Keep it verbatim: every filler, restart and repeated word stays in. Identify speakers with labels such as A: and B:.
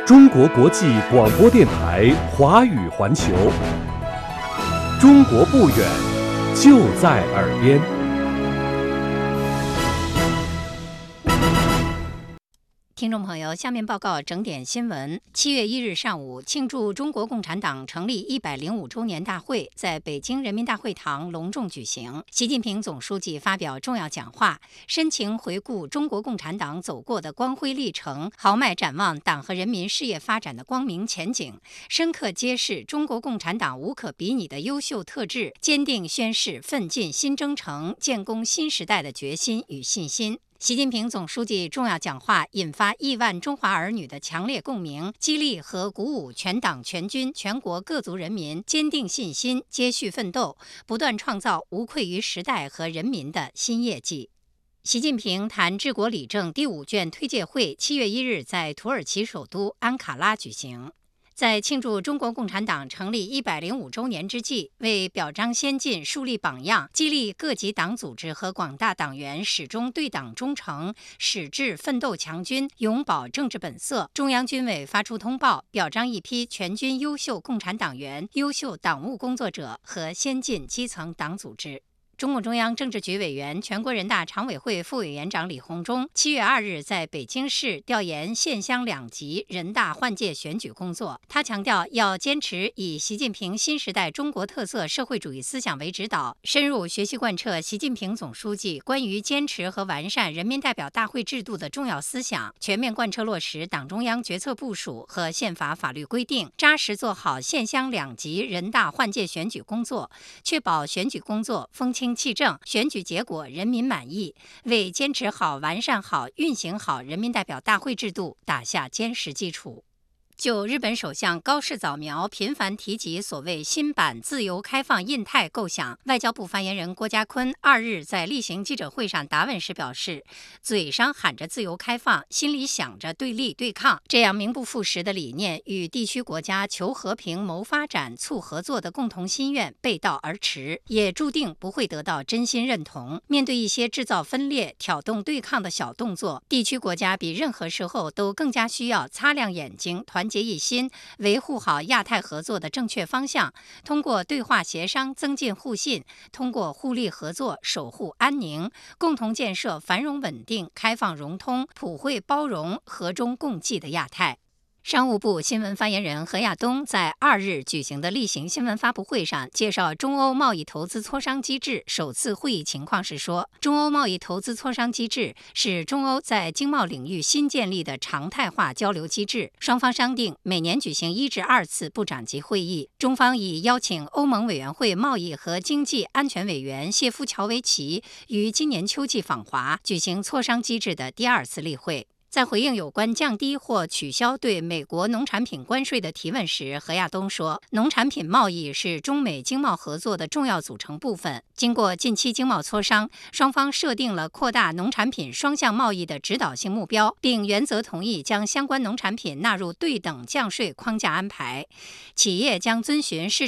A: 中国国际广播电台华语环球，中国不远，就在耳边。
B: 听众朋友，下面报告整点新闻。七月一日上午，庆祝中国共产党成立一百零五周年大会在北京人民大会堂隆重举行。习近平总书记发表重要讲话，深情回顾中国共产党走过的光辉历程，豪迈展望党和人民事业发展的光明前景，深刻揭示中国共产党无可比拟的优秀特质，坚定宣示奋进新征程、建功新时代的决心与信心。习近平总书记重要讲话引发亿万中华儿女的强烈共鸣，激励和鼓舞全党全军全国各族人民坚定信心，接续奋斗，不断创造无愧于时代和人民的新业绩。习近平谈治国理政第五卷推介会七月一日在土耳其首都安卡拉举行。在庆祝中国共产党成立一百零五周年之际，为表彰先进、树立榜样，激励各级党组织和广大党员始终对党忠诚，矢志奋斗强军，永葆政治本色，中央军委发出通报，表彰一批全军优秀共产党员、优秀党务工作者和先进基层党组织。中共中央政治局委员、全国人大常委会副委员长李鸿忠七月二日在北京市调研县乡两级人大换届选举工作。他强调，要坚持以习近平新时代中国特色社会主义思想为指导，深入学习贯彻习近平总书记关于坚持和完善人民代表大会制度的重要思想，全面贯彻落实党中央决策部署和宪法法律规定，扎实做好县乡两级人大换届选举工作，确保选举工作风清气正，选举结果人民满意，为坚持好、完善好、运行好人民代表大会制度打下坚实基础。就日本首相高市早苗频繁提及所谓新版自由开放印太构想，外交部发言人郭家坤二日在例行记者会上答问时表示，嘴上喊着自由开放，心里想着对立对抗，这样名不副实的理念与地区国家求和平、谋发展、促合作的共同心愿背道而驰，也注定不会得到真心认同。面对一些制造分裂、挑动对抗的小动作，地区国家比任何时候都更加需要擦亮眼睛，团结一心，维护好亚太合作的正确方向，通过对话协商增进互信，通过互利合作守护安宁，共同建设繁荣稳定、开放融通、普惠包容、和衷共济的亚太。商务部新闻发言人何亚东在二日举行的例行新闻发布会上介绍中欧贸易投资磋商机制首次会议情况时说，中欧贸易投资磋商机制是中欧在经贸领域新建立的常态化交流机制，双方商定每年举行一至二次部长级会议。中方已邀请欧盟委员会贸易和经济安全委员谢夫乔维奇于今年秋季访华，举行磋商机制的第二次例会。在回应有关降低或取消对美国农产品关税的提问时，何亚东说，农产品贸易是中美经贸合作的重要组成部分。经过近期经贸磋商，双方设定了扩大农产品双向贸易的指导性目标，并原则同意将相关农产品纳入对等降税框架安排。企业将遵循市